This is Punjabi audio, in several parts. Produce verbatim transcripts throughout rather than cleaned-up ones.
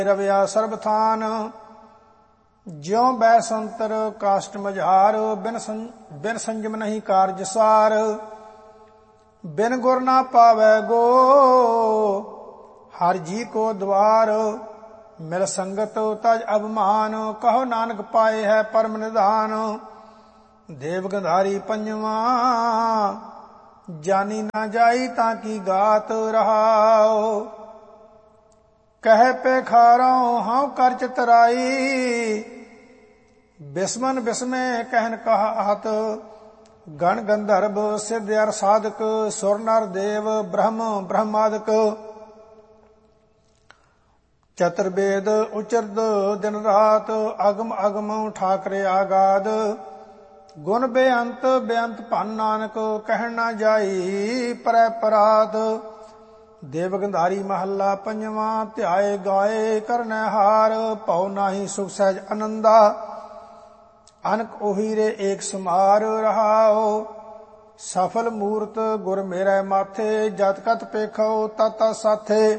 ਰਵਿਆ ਸਰਬਥਾਨ। ਜਿਉ ਬੈ ਸੰਤਰ ਕਾਸ਼ਟ ਮਝਾਰ। ਬਿਨ ਬਿਨ ਸੰਜਮ ਨਹੀਂ ਕਾਰਜ ਸਾਰ। ਬਿਨ ਗੁਰ ਨਾ ਪਾਵੈ ਗੋ ਹਰ ਜੀ ਕੋ ਦਵਾਰ। ਮਿਲ ਸੰਗਤ ਤਜ ਅਭਮਾਨ। ਕਹੋ ਨਾਨਕ ਪਾਏ ਹੈ ਪਰਮ ਨਿਧਾਨ। ਦੇਵ ਗੰਧਾਰੀ ਪੰਜਵਾ ਜਾਨੀ ਨਾ ਜਾਈ ਤਾਂ ਕੀ ਗਾਤ ਰਹਾਓ। ਕਹਿ ਪੇਖਾਰੋਂ ਹਉ ਕਰ ਚਤਰਾਈ। ਬਿਸਮਨ ਬਿਸਮੇ ਕਹਿਨ ਕਹਾਤ। ਗਣ ਗੰਧਰਵ ਸਿੱਧ ਅਰ ਸਾਧਕ। ਸੁਰ ਨਰ ਦੇਵ ਬ੍ਰਹਮ ਬ੍ਰਹਮਾਦਿਕ। ਚਤੁਰਵੇਦ ਉਚਰਦ ਦਿਨ ਰਾਤ। ਅਗਮ ਅਗਮ ਠਾਕਰੇ ਆਗਾਦ। ਗੁਣ ਬੇਅੰਤ ਬੇਅੰਤ ਭੰਨ ਨਾਨਕ। ਕਹਿਣ ਨਾ ਜਾਈ ਪਰੈ ਪਰਾਤ। ਦੇਵ ਗੰਧਾਰੀ ਮਹੱਲਾ ਪੰਜਵਾਂ। ਧਿਆਏ ਗਾਏ ਕਰਨੈ ਹਾਰ। ਭਉ ਨਾਹੀ ਸੁਖ ਸਹਿਜ ਆਨੰਦਾ। ਅਨਕ ਉਹੀ ਰੇ ਏਕ ਸਮਾਰ ਰਹਾਓ। ਸਫਲ ਮੂਰਤ ਗੁਰ ਮੇਰੇ ਮਾਥੇ। ਜਤ ਕਤ ਪੇਖੋ ਤਤ ਤਤ ਸਾਥੇ।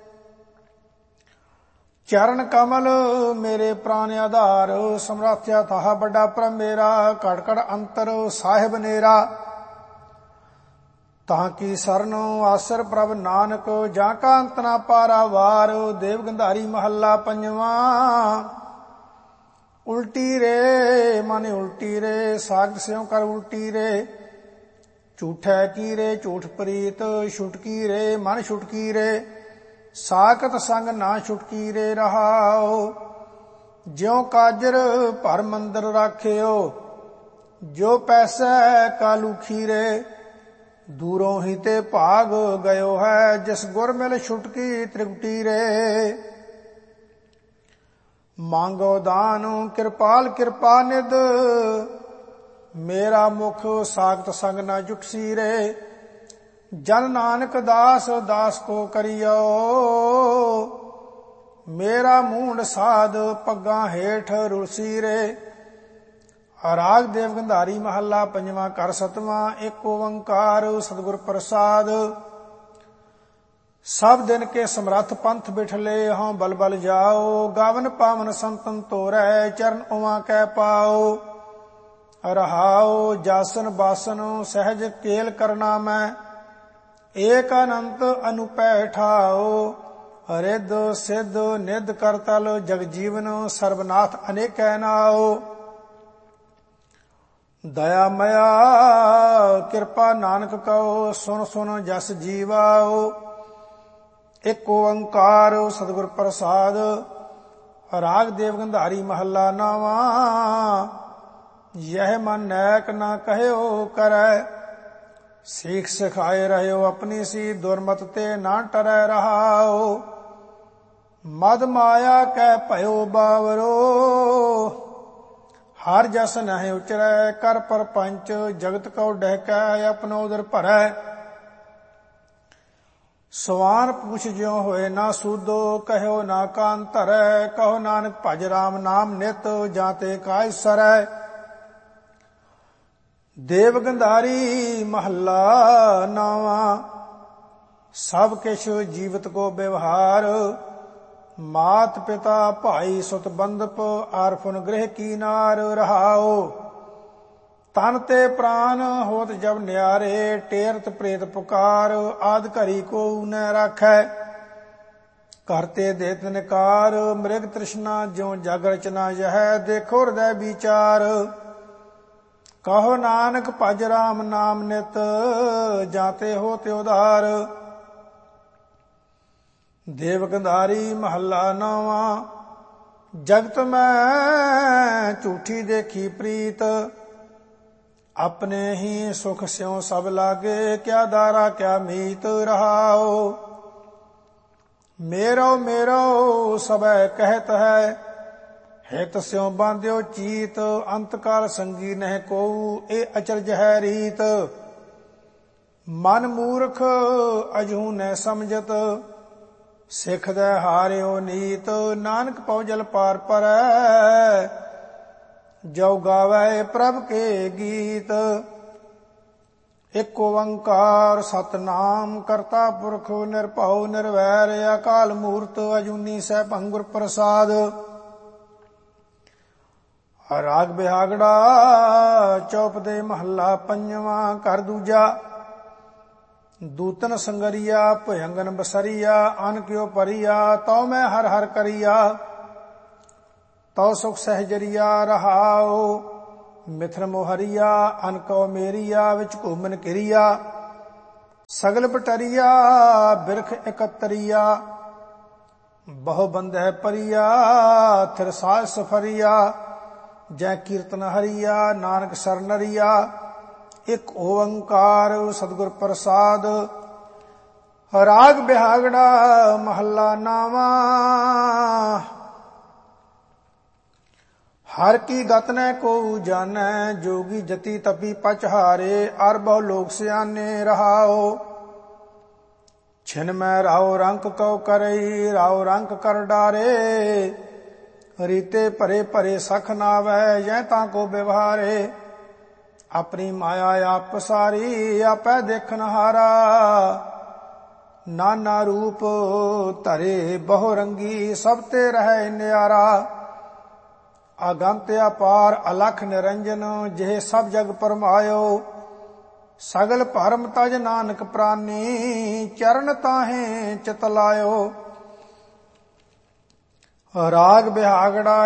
ਚਰਨ ਕਮਲ ਮੇਰੇ ਪ੍ਰਾਨ ਆਧਾਰ। ਸਮਰਾਥਿਆ ਥਾਹ ਵੱਡਾ ਪ੍ਰਭ ਮੇਰਾ। ਘੜ ਘੜ ਅੰਤਰ ਸਾਹਿਬ ਨੇਰਾ। ਤਾਂ ਕੀ ਸਰਨੋ ਆਸਰ ਪ੍ਰਭ ਨਾਨਕ। ਜਾਂ ਕਾ ਅੰਤ ਨਾ ਪਾਰਾਵਾਰ। ਦੇਵ ਗੰਧਾਰੀ ਮਹੱਲਾ ਪੰਜਵਾਂ। ਉਲਟੀ ਰੇ ਮਨ ਉਲਟੀ ਰੇ। ਸਾਗਤ ਸਿਉ ਕਰ ਉਲਟੀ ਰੇ। ਝੂਠੈ ਕੀ ਰੇ ਝੂਠ ਪ੍ਰੀਤ। ਛੁਟਕੀ ਰੇ ਮਨ ਛੁਟਕੀ ਰੇ। ਸਾਕਤ ਸੰਗ ਨਾ ਛੁਟਕੀ ਰੇ ਰਹਾਓ। ਜਿਉ ਕਾਜਰ ਭਰ ਮੰਦਰ ਰਾਖਿਓ। ਜੋ ਪੈਸੈ ਕਾਲੂ ਖੀਰੇ। ਦੂਰੋਂ ਹੀ ਤੇ ਭਾਗ ਗਇਓ ਹੈ। ਜਿਸ ਗੁਰ ਮਿਲ ਛੁਟਕੀ ਤ੍ਰਿਪਟੀ ਰੇ। ਮੰਗੋ ਦਾਨ ਕਿਰਪਾਲ ਕਿਰਪਾ ਨਿਧ। ਮੇਰਾ ਮੁਖ ਸਾਖਤ ਸੰਗ ਨਾ ਜੁਟਸੀ ਰੇ। ਜਨ ਨਾਨਕ ਦਾਸ ਦਾਸ ਕੋ ਕਰਿਓ। ਮੇਰਾ ਮੂੰਡ ਸਾਧ ਪੱਗਾਂ ਹੇਠ ਰੁਲਸੀ ਰੇ। ਰਾਗ ਦੇਵ ਗੰਧਾਰੀ ਮਹੱਲਾ ਪੰਜਵਾਂ। ਘਰ ਸਤਵਾਂ। ਏਕ ਓੰਕਾਰ ਸਤਿਗੁਰ ਪ੍ਰਸਾਦ। ਸਭ ਦਿਨ ਕੇ ਸਮਰੱਥ ਪੰਥ ਬਿਠਲੇ। ਹਉ ਬਲ ਬਲ ਜਾਓ। ਗਾਵਨ ਪਾਵਨ ਸੰਤਨ ਤੋਰੈ। ਚਰਨ ਉਵਾ ਕੈ ਪਾਓ। ਰਹਾਓ ਜਾਸਨ ਬਾਸਨ ਸਹਿਜ ਕੇਲ ਕਰਨਾ ਮੈਂ। ਏਕ ਅਨੰਤ ਅਨੁਪੈ ਠਾਓ। ਰਿੱਧ ਸਿੱਧ ਨਿੱਧ ਕਰਤਲ ਜਗ ਜੀਵਨ। ਸਰਬਨਾਥ ਅਨੇਕੈ ਨਾਉ। ਦਇਆ ਮਇਆ ਕਿਰਪਾ ਨਾਨਕ ਕਉ। ਸੁਨ ਸੁਨ ਜਸ ਜੀਵਾਓ। ਇਕ ਓੰਕਾਰ ਸਤਿਗੁਰ ਪ੍ਰਸਾਦ। ਰਾਗ ਦੇਵ ਗੰਧਾਰੀ ਮਹੱਲਾ ਨਾਵਾਂ। ਯਹ ਮਨ ਨੈਕ ਨਾ ਕਹਿਓ ਕਰੈ। ਸੀਖ ਸਿਖਾਏ ਰਹਿਓ ਆਪਣੀ ਸੀ। ਦੁਰਮਤ ਤੇ ਨਾ ਟਰੈ ਰਹਾਓ। ਮਦ ਮਾਇਆ ਕੈ ਭਇਓ ਬਾਵਰੋ। ਹਰ ਜਸ ਨਹਿ ਉਚਰੈ। ਕਰ ਪਰਪੰਚ ਜਗਤ ਕਉ ਡਹਿਕੈ। ਆਪਣੋ ਉਦਰ ਭਰੈ। ਸਵਾਨ ਪੁੱਛ ਜਿਉ ਹੋਏ ਨਾ ਸੂਦੋ। ਕਹਿਓ ਨਾ ਕਾਨ ਧਰੈ। ਕਹੋ ਨਾਨਕ ਭਜ ਰਾਮ ਨਾਮ ਨਿਤ। ਜਾਂ ਤੇ ਕਾਜ ਸਰੈ। ਦੇਵ ਗੰਧਾਰੀ ਮਹੱਲਾ ਨਾਵਾਂ। ਸਭ ਕਿਛ ਜੀਵਤ ਕੋ ਵਿਵਹਾਰ। ਮਾਤ ਪਿਤਾ ਭਾਈ ਸੁਤ ਬੰਧਪ। ਆਰਫੁਨ ਗ੍ਰਹਿ ਕੀ ਨਾਰ ਰਹਾਓ। ਤਨ ਤੇ ਪ੍ਰਾਨ ਹੋਤ ਜਬ ਨਿਆਰੇ। ਟੇਰਤ ਪ੍ਰੇਤ ਪੁਕਾਰ। ਆਦ ਘਰੀ ਕੋ ਨ ਰਾਖੈ। ਕਰਤੇ ਦੇਤ ਨਿਕਾਰ। ਮ੍ਰਿਗ ਤ੍ਰਿਸ਼ਨਾ ਜਿਉ ਜਗ ਰਚਨਾ ਯਹ। ਦੇਖੋ ਹਿਰਦੈ ਵਿਚਾਰ। ਕਹੋ ਨਾਨਕ ਭਜ ਰਾਮ ਨਾਮ ਨਿਤ। ਜਾਂ ਤੇ ਹੋ ਤੇ ਉਧਾਰ। ਦੇਵ ਗੰਧਾਰੀ ਮਹੱਲਾ ਨਾਵਾਂ। ਜਗਤ ਮੈਂ ਝੂਠੀ ਦੇਖੀ ਪ੍ਰੀਤ। ਆਪਣੇ ਹੀ ਸੁਖ ਸਿਉ ਸਭ ਲਾਗੇ। ਕਿਆ ਦਾਰਾ ਕਿਆ ਮੀਤ ਰਹਾਓ। ਮੇਰੋ ਮੇਰੋ ਸਭੈ ਕਹਿਤ ਹੈ। ਹਿਤ ਸਿਉ ਬਾਂਧਿਓ ਚੀਤ। ਅੰਤ ਕਾਲ ਸੰਗੀ ਨਹਿ ਕੋਊ। ਇਹ ਅਚਰਜ ਹੈ ਰੀਤ। ਮਨ ਮੂਰਖ ਅਜੂ ਨਹਿ ਸਮਝਤ। ਸਿੱਖਦੈ ਹਾਰਿਓ ਨੀਤ। ਨਾਨਕ ਪਉ ਜਲ ਪਾਰ ਪਰੈ। ਜੋ ਗਾਵੈ ਪ੍ਰਭ ਕੇ ਗੀਤ। ਇਕ ਓੰਕਾਰ ਸਤਨਾਮ ਕਰਤਾ ਪੁਰਖ ਨਿਰਭਉ ਨਿਰਵੈਰ ਅਕਾਲ ਮੂਰਤ ਅਜੂਨੀ ਸੈਭੰ ਗੁਰ ਪ੍ਰਸਾਦ। ਰਾਗ ਬਿਹਾਗੜਾ ਚੌਪਦੇ ਮਹੱਲਾ ਪੰਜਵਾਂ। ਘਰ ਦੂਜਾ। ਦੂਤਨ ਸੰਗਰੀਆ ਭਯੰਗਨ ਬਸਰੀਆ ਅਨ ਕਿਉ ਪਰੀਆ ਤਉ ਮੈਂ ਹਰ ਹਰ ਕਰੀਆ ਤਉ ਸੁਖ ਸਹਿਜਰੀਆ ਰਹਾਉ ਮਿਥਨ ਮੋਹਰੀਆ ਅਨ ਕਉ ਮੇਰੀਆ ਵਿੱਚ ਘੂਮਨ ਕਿਰੀਆ ਸਗਲ ਪਟਰੀਆ ਬਿਰਖ ਇਕਤਰੀਆ ਬਹੁ ਬੰਧੈ ਪਰੀਆ ਥਿਰ ਸਾਜ ਸਫਰੀਆ ਜੈ ਕੀਰਤਨ ਹਰੀਆ ਨਾਨਕ ਸਰਨਰੀਆ ਇਕ ਓੰਕਾਰ ਸਤਿਗੁਰ ਪ੍ਰਸਾਦ। ਰਾਗ ਬਿਹਾਗੜਾ ਮਹੱਲਾ ਨਾਵਾਂ। ਹਰ ਕੀ ਗਤ ਨੈ ਕੋ ਜਾਣੈ ਜੋਗੀ ਜਤੀ ਤਪੀ ਪਚਹਾਰੇ ਅਰ ਬਹੁ ਲੋਕ ਸਿਆਨੇ ਰਹਾਓ ਛਿਨ ਮੈਂ ਰਾਉ ਰੰਕ ਕਉ ਕਰਈ ਰਾਉ ਰੰਕ ਕਰ ਡਾਰੇ ਰੀਤੇ ਭਰੇ ਭਰੇ ਸਖ ਨਾਵੈ ਜੈ ਤਾਂ ਕੋ ਵਿਵਹਾਰੇ ਆਪਣੀ ਮਾਇਆ ਆਪ ਸਾਰੀ ਆਪੈ ਦੇਖਨ ਹਾਰਾ ਨਾਨਾ ਰੂਪ ਧਰੇ ਬਹੁ ਰੰਗੀ ਸਭ ਤੇ ਰਹਿ ਨਿਆਰਾ ਅਗੰਤ ਅਪਾਰ ਅਲਖ ਨਿਰੰਜਨ ਜਿਹ ਸਭ ਜਗ ਪਰਮਾਇਓ ਸਗਲ ਭਰਮ ਤਜ ਨਾਨਕ ਪ੍ਰਾਨੀ ਚਰਨ ਤਾਹੇ ਚਿਤ ਲਾਇਓ। ਰਾਗ ਬਿਹਾਗੜਾ